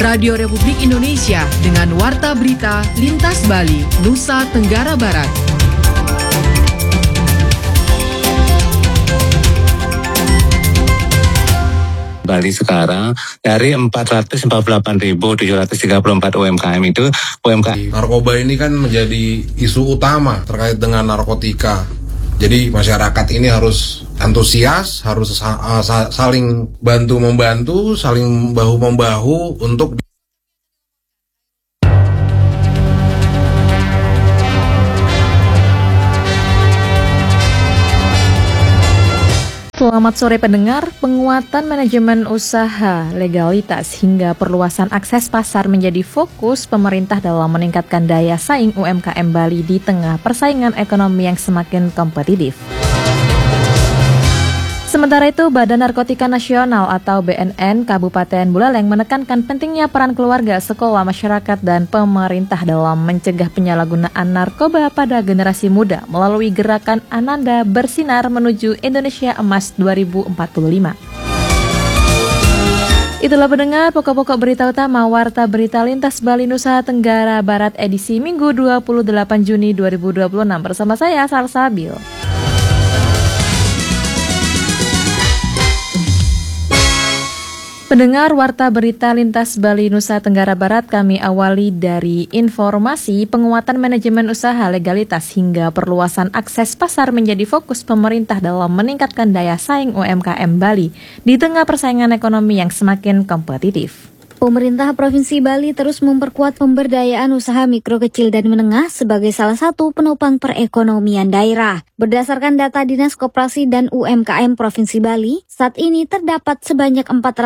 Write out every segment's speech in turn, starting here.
Radio Republik Indonesia dengan Warta Berita Lintas Bali, Nusa Tenggara Barat. Bali sekarang dari 448.734 UMKM itu UMKM. Narkoba ini kan menjadi isu utama terkait dengan narkotika. Jadi masyarakat ini harus antusias, harus saling bantu-membantu, saling bahu-membahu untuk Selamat sore pendengar, penguatan manajemen usaha, legalitas hingga perluasan akses pasar menjadi fokus pemerintah dalam meningkatkan daya saing UMKM Bali di tengah persaingan ekonomi yang semakin kompetitif. Sementara itu, Badan Narkotika Nasional atau BNN Kabupaten Buleleng menekankan pentingnya peran keluarga, sekolah, masyarakat, dan pemerintah dalam mencegah penyalahgunaan narkoba pada generasi muda melalui gerakan Ananda Bersinar menuju Indonesia Emas 2045. Itulah pendengar pokok-pokok berita utama Warta Berita Lintas Bali Nusa Tenggara Barat edisi Minggu 28 Juni 2026 bersama saya Salsabil. Pendengar Warta Berita Lintas Bali Nusa Tenggara Barat, kami awali dari informasi penguatan manajemen usaha, legalitas hingga perluasan akses pasar menjadi fokus pemerintah dalam meningkatkan daya saing UMKM Bali di tengah persaingan ekonomi yang semakin kompetitif. Pemerintah Provinsi Bali terus memperkuat pemberdayaan usaha mikro, kecil, dan menengah sebagai salah satu penopang perekonomian daerah. Berdasarkan data Dinas Koperasi dan UMKM Provinsi Bali, saat ini terdapat sebanyak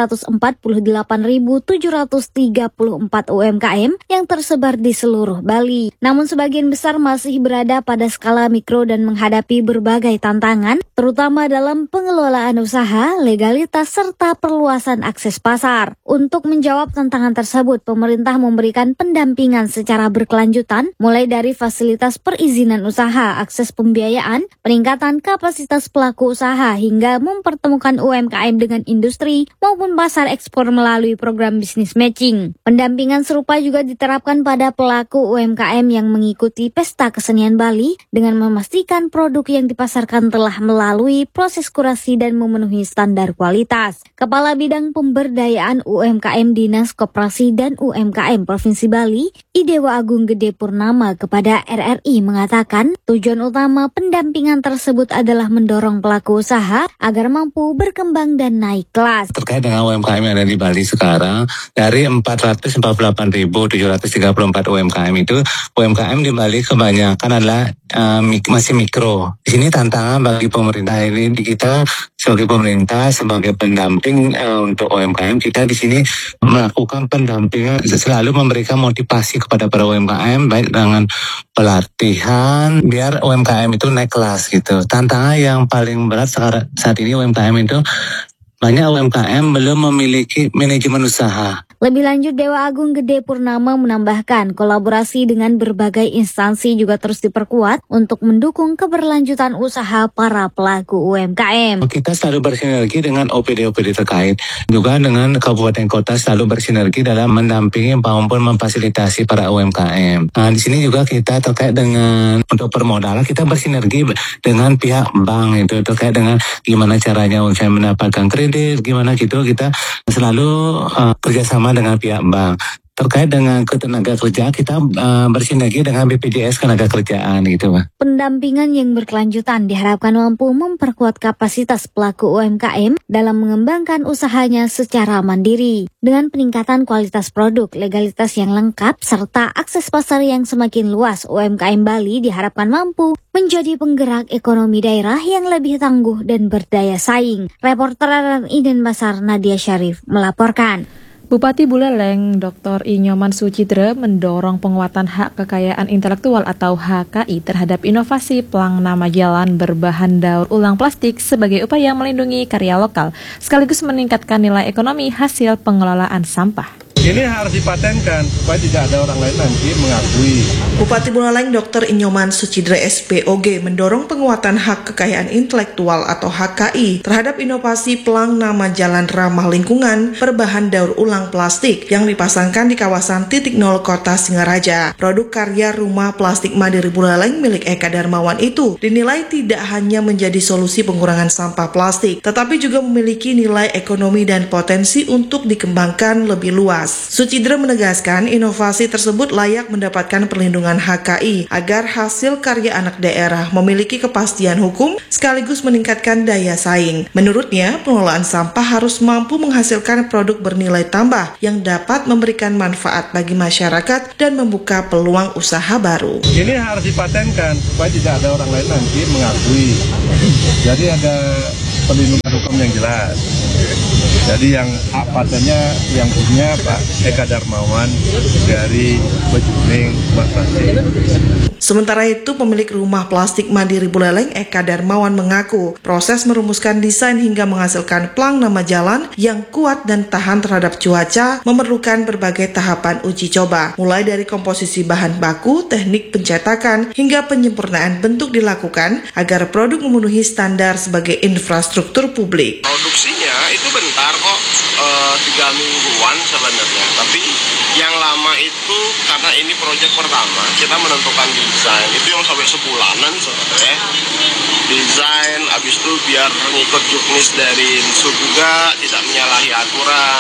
448.734 UMKM yang tersebar di seluruh Bali. Namun sebagian besar masih berada pada skala mikro dan menghadapi berbagai tantangan, terutama dalam pengelolaan usaha, legalitas, serta perluasan akses pasar. Untuk menjawab tantangan tersebut, pemerintah memberikan pendampingan secara berkelanjutan, mulai dari fasilitas perizinan usaha, akses pembiayaan, peningkatan kapasitas pelaku usaha, hingga mempertemukan UMKM dengan industri maupun pasar ekspor melalui program bisnis matching. Pendampingan serupa juga diterapkan pada pelaku UMKM yang mengikuti Pesta Kesenian Bali dengan memastikan produk yang dipasarkan telah melalui proses kurasi dan memenuhi standar kualitas. Kepala Bidang Pemberdayaan UMKM Dinas Koperasi dan UMKM Provinsi Bali, Idewa Agung Gede Purnama kepada RRI mengatakan tujuan utama pendampingan tersebut adalah mendorong pelaku usaha agar mampu berkembang dan naik kelas. Terkait dengan UMKM yang ada di Bali sekarang, dari 448.734 UMKM itu, UMKM di Bali kebanyakan adalah masih mikro. Di sini tantangan bagi pemerintah ini, kita sebagai pemerintah, sebagai pendamping untuk UMKM, kita di sini melakukan pendampingan, selalu memberikan motivasi kepada para UMKM baik dengan pelatihan biar UMKM itu naik kelas gitu. Tantangan yang paling berat saat ini UMKM itu banyak UMKM belum memiliki manajemen usaha. Lebih lanjut, Dewa Agung Gede Purnama menambahkan kolaborasi dengan berbagai instansi juga terus diperkuat untuk mendukung keberlanjutan usaha para pelaku UMKM. Kita selalu bersinergi dengan OPD-OPD terkait, juga dengan kabupaten kota selalu bersinergi dalam mendampingi maupun memfasilitasi para UMKM. Nah, di sini juga kita terkait dengan untuk permodalan, kita bersinergi dengan pihak bank itu terkait dengan gimana caranya UMKM mendapatkan kredit, gimana gitu, kita selalu kerjasama dengan pihak bank. Terkait dengan ketenaga kerjaan, kita bersinergi dengan BPJS Ketenagakerjaan gitu, Pak. Pendampingan yang berkelanjutan diharapkan mampu memperkuat kapasitas pelaku UMKM dalam mengembangkan usahanya secara mandiri. Dengan peningkatan kualitas produk, legalitas yang lengkap, serta akses pasar yang semakin luas, UMKM Bali diharapkan mampu menjadi penggerak ekonomi daerah yang lebih tangguh dan berdaya saing. Reporter RRI Denpasar Nadia Syarif melaporkan. Bupati Buleleng, Dr. I. Nyoman Sucitra mendorong penguatan hak kekayaan intelektual atau HKI terhadap inovasi pelang nama jalan berbahan daur ulang plastik sebagai upaya melindungi karya lokal, sekaligus meningkatkan nilai ekonomi hasil pengelolaan sampah. Ini harus dipatenkan supaya tidak ada orang lain nanti mengakui. Bupati Buleleng Dr. Inyoman Sucidre SPOG mendorong penguatan hak kekayaan intelektual atau HKI terhadap inovasi pelang nama jalan ramah lingkungan berbahan daur ulang plastik yang dipasangkan di kawasan titik nol Kota Singaraja. Produk karya rumah plastik mandiri Buleleng milik Eka Darmawan itu dinilai tidak hanya menjadi solusi pengurangan sampah plastik, tetapi juga memiliki nilai ekonomi dan potensi untuk dikembangkan lebih luas. Sucidre menegaskan inovasi tersebut layak mendapatkan perlindungan HKI agar hasil karya anak daerah memiliki kepastian hukum sekaligus meningkatkan daya saing. Menurutnya, pengelolaan sampah harus mampu menghasilkan produk bernilai tambah yang dapat memberikan manfaat bagi masyarakat dan membuka peluang usaha baru. Ini harus dipatenkan supaya tidak ada orang lain nanti mengakui. Jadi ada perlindungan hukum yang jelas. Jadi yang hak patennya yang punya Pak Eka Darmawan dari Bejuning, Bekasi. Sementara itu, pemilik rumah plastik mandiri Buleleng Eka Darmawan mengaku proses merumuskan desain hingga menghasilkan pelang nama jalan yang kuat dan tahan terhadap cuaca memerlukan berbagai tahapan uji coba, mulai dari komposisi bahan baku, teknik pencetakan, hingga penyempurnaan bentuk dilakukan agar produk memenuhi standar sebagai infrastruktur publik. Produksinya itu bentar kok, 3 mingguan sebenarnya, tapi yang lama itu karena ini proyek pertama kita menentukan desain itu yang sampai sebulanan sebenarnya. Desain habis itu biar ngikut juknis dari NSU juga, tidak menyalahi aturan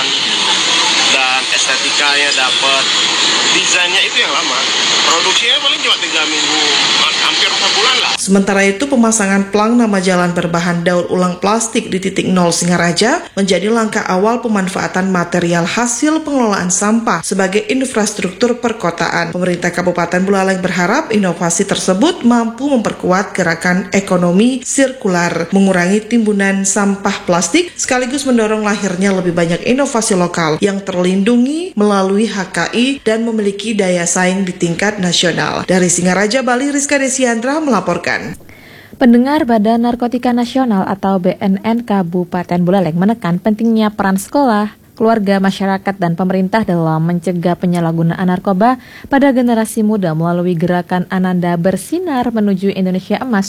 dan estetikanya dapat. Desainnya itu yang lama, produksinya paling cuma 3 minggu, hampir 4 bulan lah. Sementara itu, pemasangan pelang nama jalan berbahan daur ulang plastik di titik nol Singaraja menjadi langkah awal pemanfaatan material hasil pengelolaan sampah sebagai infrastruktur perkotaan. Pemerintah Kabupaten Buleleng berharap inovasi tersebut mampu memperkuat gerakan ekonomi sirkular, mengurangi timbunan sampah plastik, sekaligus mendorong lahirnya lebih banyak inovasi lokal yang terlindungi melalui HKI dan memiliki daya saing di tingkat nasional. Dari Singaraja, Bali, Rizka Desiandra melaporkan. Pendengar, Badan Narkotika Nasional atau BNN Kabupaten Buleleng menekan pentingnya peran sekolah, keluarga, masyarakat, dan pemerintah dalam mencegah penyalahgunaan narkoba pada generasi muda melalui gerakan Ananda Bersinar menuju Indonesia Emas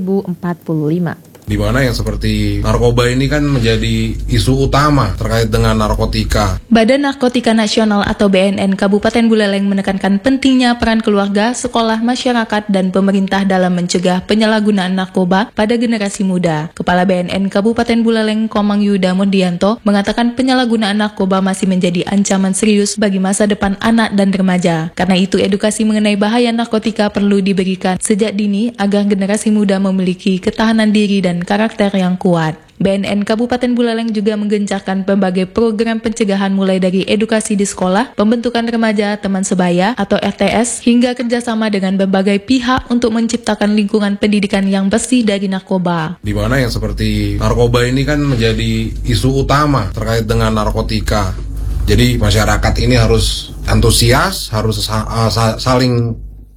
2045. Di mana yang seperti narkoba ini kan menjadi isu utama terkait dengan narkotika. Badan Narkotika Nasional atau BNN Kabupaten Buleleng menekankan pentingnya peran keluarga, sekolah, masyarakat, dan pemerintah dalam mencegah penyalahgunaan narkoba pada generasi muda. Kepala BNN Kabupaten Buleleng, Komang Yuda Mundianto, mengatakan penyalahgunaan narkoba masih menjadi ancaman serius bagi masa depan anak dan remaja. Karena itu, edukasi mengenai bahaya narkotika perlu diberikan sejak dini agar generasi muda memiliki ketahanan diri dan karakter yang kuat. BNN Kabupaten Buleleng juga menggencarkan berbagai program pencegahan mulai dari edukasi di sekolah, pembentukan remaja teman sebaya atau RTS, hingga kerjasama dengan berbagai pihak untuk menciptakan lingkungan pendidikan yang bersih dari narkoba. Di mana yang seperti narkoba ini kan menjadi isu utama terkait dengan narkotika. Jadi masyarakat ini harus antusias, harus saling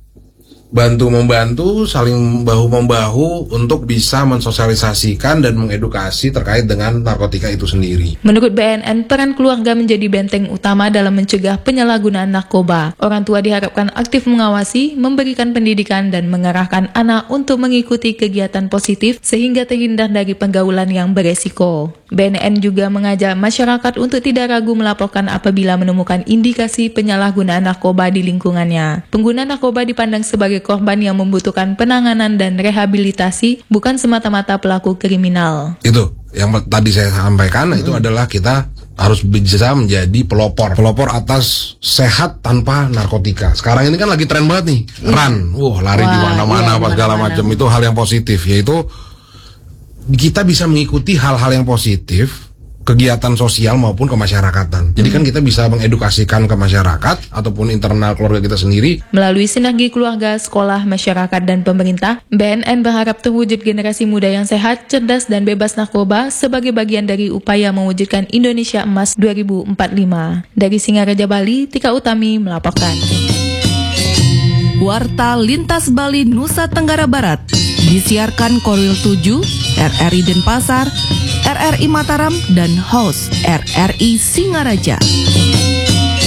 bantu-membantu, saling bahu-membahu untuk bisa mensosialisasikan dan mengedukasi terkait dengan narkotika itu sendiri. Menurut BNN, peran keluarga menjadi benteng utama dalam mencegah penyalahgunaan narkoba. Orang tua diharapkan aktif mengawasi, memberikan pendidikan, dan mengarahkan anak untuk mengikuti kegiatan positif sehingga terhindar dari pergaulan yang beresiko. BNN juga mengajak masyarakat untuk tidak ragu melaporkan apabila menemukan indikasi penyalahgunaan narkoba di lingkungannya. Pengguna narkoba dipandang sebagai korban yang membutuhkan penanganan dan rehabilitasi, bukan semata-mata pelaku kriminal. Itu yang tadi saya sampaikan, itu adalah kita harus bisa menjadi pelopor atas sehat tanpa narkotika. Sekarang ini kan lagi tren banget nih, lari di mana-mana apa segala macam. Itu hal yang positif, yaitu kita bisa mengikuti hal-hal yang positif, kegiatan sosial maupun kemasyarakatan. Jadi kan kita bisa mengedukasikan ke masyarakat ataupun internal keluarga kita sendiri. Melalui sinergi keluarga, sekolah, masyarakat, dan pemerintah, BNN berharap terwujud generasi muda yang sehat, cerdas, dan bebas narkoba sebagai bagian dari upaya mewujudkan Indonesia Emas 2045. Dari Singaraja, Bali, Tika Utami melaporkan. Warta Lintas Bali Nusa Tenggara Barat disiarkan Korwil 7, RRI Denpasar, RRI Mataram, dan host RRI Singaraja.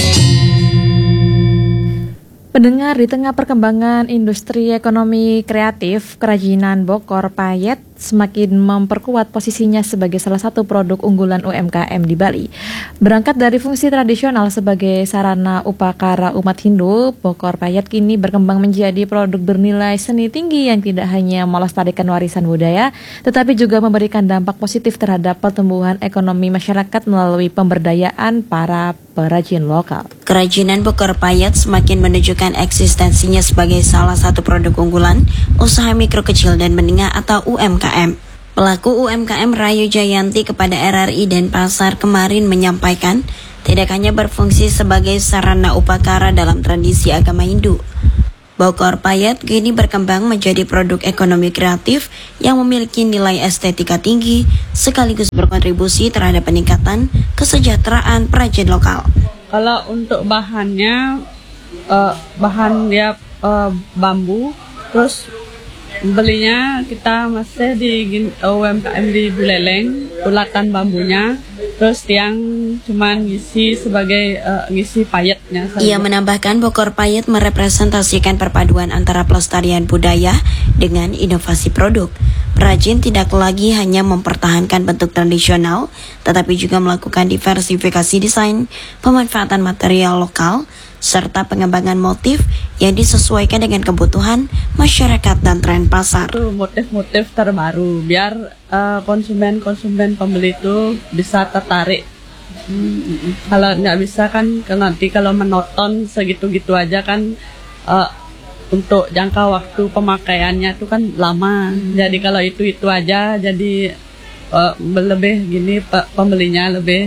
Pendengar, di tengah perkembangan industri ekonomi kreatif, kerajinan Bokor Payet semakin memperkuat posisinya sebagai salah satu produk unggulan UMKM di Bali. Berangkat dari fungsi tradisional sebagai sarana upakara umat Hindu, Bokor Payet kini berkembang menjadi produk bernilai seni tinggi yang tidak hanya melestarikan warisan budaya, tetapi juga memberikan dampak positif terhadap pertumbuhan ekonomi masyarakat melalui pemberdayaan para perajin lokal. Kerajinan Bokor Payet semakin menunjukkan eksistensinya sebagai salah satu produk unggulan usaha mikro kecil dan menengah atau UMKM. Pelaku UMKM Rayu Jayanti kepada RRI Denpasar kemarin menyampaikan tidak hanya berfungsi sebagai sarana upakara dalam tradisi agama Hindu. Bokor Payet kini berkembang menjadi produk ekonomi kreatif yang memiliki nilai estetika tinggi sekaligus berkontribusi terhadap peningkatan kesejahteraan perajin lokal. Kalau untuk bahannya, bahan dia bambu, terus belinya kita masih di UMKM di Buleleng, ulatan bambunya, terus yang cuman ngisi sebagai ngisi payetnya saja. Ia menambahkan Bokor Payet merepresentasikan perpaduan antara pelestarian budaya dengan inovasi produk. Perajin tidak lagi hanya mempertahankan bentuk tradisional, tetapi juga melakukan diversifikasi desain, pemanfaatan material lokal, serta pengembangan motif yang disesuaikan dengan kebutuhan masyarakat dan tren pasar. Motif-motif terbaru biar konsumen pembeli itu bisa tertarik. Kalau nggak bisa kan nanti kalau menonton segitu-gitu aja kan untuk jangka waktu pemakaiannya itu kan lama. Jadi kalau itu aja jadi lebih gini pembelinya lebih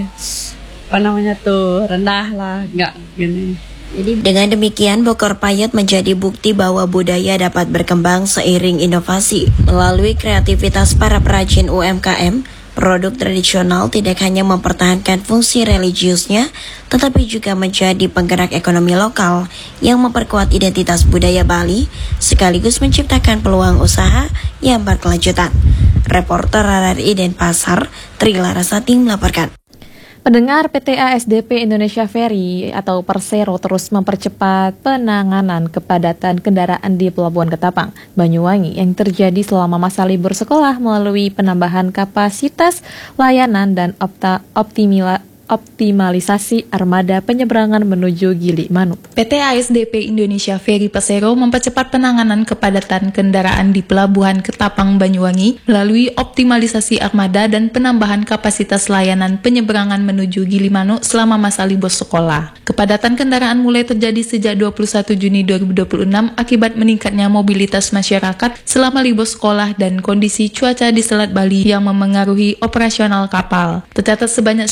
rendah lah, nggak gini. Dengan demikian, Bokor Payet menjadi bukti bahwa budaya dapat berkembang seiring inovasi. Melalui kreativitas para perajin UMKM, produk tradisional tidak hanya mempertahankan fungsi religiusnya, tetapi juga menjadi penggerak ekonomi lokal yang memperkuat identitas budaya Bali, sekaligus menciptakan peluang usaha yang berkelanjutan. Reporter RRI Denpasar, Tri Larasati melaporkan. Pendengar, PT ASDP Indonesia Ferry atau Persero terus mempercepat penanganan kepadatan kendaraan di Pelabuhan Ketapang, Banyuwangi yang terjadi selama masa libur sekolah melalui penambahan kapasitas layanan dan optimalisasi armada penyeberangan menuju Gili Manuk. PT ASDP Indonesia Ferry Persero mempercepat penanganan kepadatan kendaraan di Pelabuhan Ketapang Banyuwangi melalui optimalisasi armada dan penambahan kapasitas layanan penyeberangan menuju Gili Manuk selama masa libur sekolah. Kepadatan kendaraan mulai terjadi sejak 21 Juni 2026 akibat meningkatnya mobilitas masyarakat selama libur sekolah dan kondisi cuaca di Selat Bali yang memengaruhi operasional kapal. Tercatat sebanyak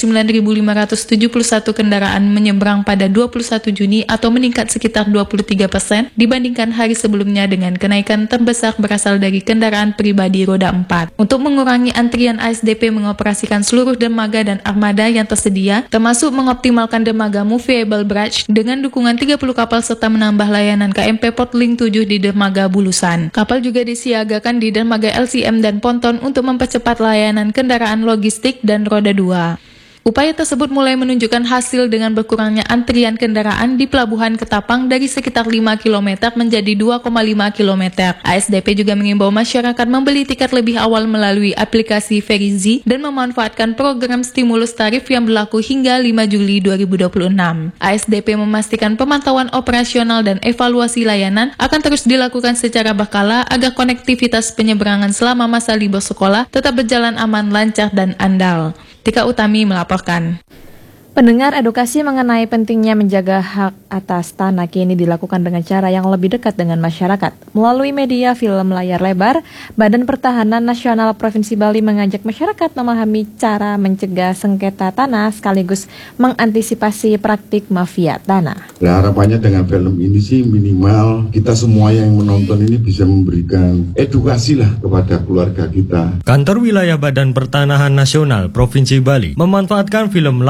9.571 kendaraan menyeberang pada 21 Juni atau meningkat sekitar 23% dibandingkan hari sebelumnya dengan kenaikan terbesar berasal dari kendaraan pribadi roda 4. Untuk mengurangi antrian, ASDP mengoperasikan seluruh dermaga dan armada yang tersedia, termasuk mengoptimalkan dermaga Movable Barge dengan dukungan 30 kapal serta menambah layanan KMP Portlink 7 di dermaga Bulusan. Kapal juga disiagakan di dermaga LCM dan ponton untuk mempercepat layanan kendaraan logistik dan roda 2. Upaya tersebut mulai menunjukkan hasil dengan berkurangnya antrian kendaraan di Pelabuhan Ketapang dari sekitar 5 km menjadi 2,5 km. ASDP juga mengimbau masyarakat membeli tiket lebih awal melalui aplikasi Ferry dan memanfaatkan program stimulus tarif yang berlaku hingga 5 Juli 2026. ASDP memastikan pemantauan operasional dan evaluasi layanan akan terus dilakukan secara berkala agar konektivitas penyeberangan selama masa libur sekolah tetap berjalan aman, lancar, dan andal. Tika Utami melaporkan. Pendengar, edukasi mengenai pentingnya menjaga hak atas tanah kini dilakukan dengan cara yang lebih dekat dengan masyarakat. Melalui media film layar lebar, Badan Pertahanan Nasional Provinsi Bali mengajak masyarakat memahami cara mencegah sengketa tanah sekaligus mengantisipasi praktik mafia tanah. Nah, harapannya dengan film ini sih minimal kita semua yang menonton ini bisa memberikan edukasi lah kepada keluarga kita. Kantor Wilayah Badan Pertanahan Nasional Provinsi Bali memanfaatkan film layar lebar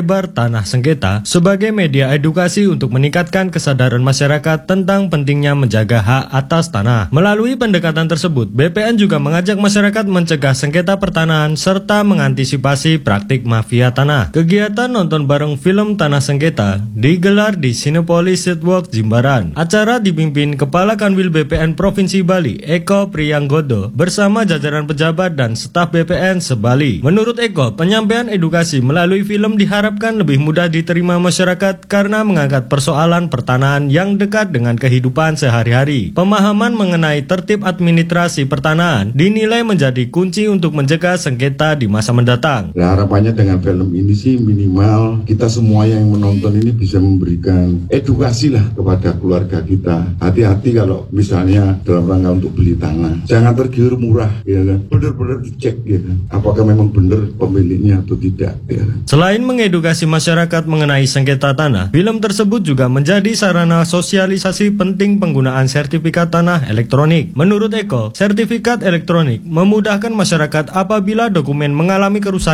lebar tanah sengketa sebagai media edukasi untuk meningkatkan kesadaran masyarakat tentang pentingnya menjaga hak atas tanah. Melalui pendekatan tersebut, BPN juga mengajak masyarakat mencegah sengketa pertanahan serta mengantisipasi praktik mafia tanah. Kegiatan nonton bareng film Tanah Sengketa digelar di Cinepolis Sidewalk Jimbaran. Acara dipimpin Kepala Kanwil BPN Provinsi Bali, Eko Priyanggodo, bersama jajaran pejabat dan staf BPN se-Bali. Menurut Eko, penyampaian edukasi melalui film diharapkan lebih mudah diterima masyarakat karena mengangkat persoalan pertanahan yang dekat dengan kehidupan sehari-hari. Pemahaman mengenai tertib administrasi pertanahan dinilai menjadi kunci untuk mencegah sengketa di masa mendatang. Nah, harapannya dengan film ini sih minimal kita semua yang menonton ini bisa memberikan edukasi lah kepada keluarga kita. Hati-hati kalau misalnya dalam rangka untuk beli tanah, jangan tergiur murah, ya kan? Benar-benar dicek, ya kan? Apakah memang benar pemiliknya atau tidak, ya kan? Selain mengedukasi masyarakat mengenai sengketa tanah, film tersebut juga menjadi sarana sosialisasi penting penggunaan sertifikat tanah elektronik. Menurut Eko, sertifikat elektronik memudahkan masyarakat apabila dokumen mengalami kerusakan